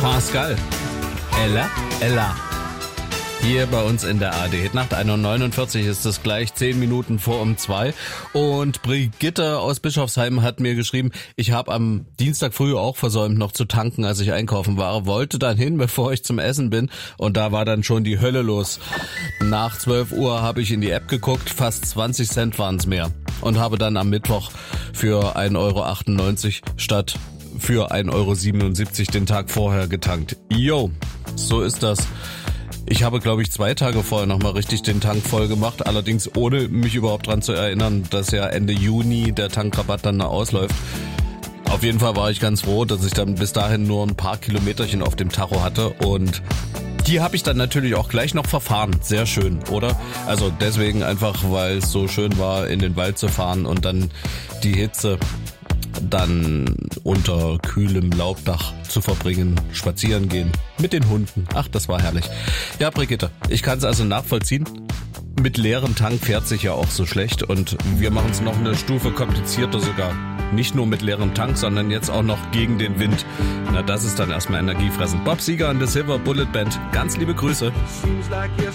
Pascal. Ella. Hier bei uns in der AD. Nacht 1:49 ist es gleich 10 Minuten vor um 2. Und Brigitte aus Bischofsheim hat mir geschrieben, ich habe am Dienstag früh auch versäumt noch zu tanken, als ich einkaufen war. Wollte dann hin, bevor ich zum Essen bin. Und da war dann schon die Hölle los. Nach 12 Uhr habe ich in die App geguckt, fast 20 Cent waren es mehr. Und habe dann am Mittwoch für 1,98 € statt für 1,77 € den Tag vorher getankt. Jo, so ist das. Ich habe, glaube ich, 2 Tage vorher nochmal richtig den Tank voll gemacht, allerdings ohne mich überhaupt dran zu erinnern, dass ja Ende Juni der Tankrabatt dann ausläuft. Auf jeden Fall war ich ganz froh, dass ich dann bis dahin nur ein paar Kilometerchen auf dem Tacho hatte und die habe ich dann natürlich auch gleich noch verfahren. Sehr schön, oder? Also deswegen einfach, weil es so schön war, in den Wald zu fahren und dann die Hitze dann unter kühlem Laubdach zu verbringen, spazieren gehen, mit den Hunden. Ach, das war herrlich. Ja, Brigitte, ich kann es also nachvollziehen. Mit leerem Tank fährt sich ja auch so schlecht und wir machen es noch eine Stufe komplizierter sogar. Nicht nur mit leerem Tank, sondern jetzt auch noch gegen den Wind. Na, das ist dann erstmal energiefressend. Bob Seger und The Silver Bullet Band. Ganz liebe Grüße. Seems like yesterday